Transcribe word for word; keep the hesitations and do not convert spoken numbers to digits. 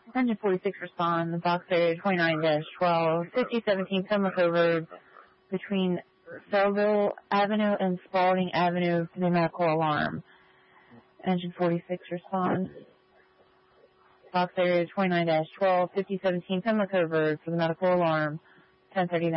Engine forty-six respond, the box area twenty-nine dash twelve, fifty seventeen Pimlico Road between Sellville Avenue and Spalding Avenue for the medical alarm. Engine forty-six respond. Box area twenty-nine dash twelve, fifty seventeen Pimlico Road for the medical alarm, ten thirty-nine.